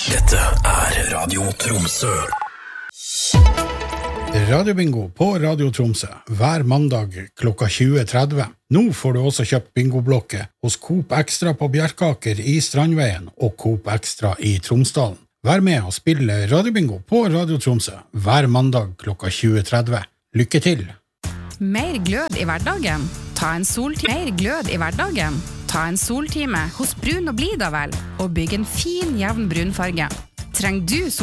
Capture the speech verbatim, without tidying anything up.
Dette er Radio Tromsø. Radiobingo på Radio Tromsø hver mandag klokka tjue tretti. Nå får du også kjøpt bingoblokke hos Coop Extra på Bjerkaker i Strandveien og Coop Extra i Tromsdalen. Vær med og spille Radiobingo på Radio Tromsø hver mandag klokka tjue tretti. Lykke til! Mer glød i hverdagen? Ta en soltime. Mer glød i hverdagen? Ta en soltime hos Brun og Blida vel, og bygg en fin, jevn brunfarge. Trenger du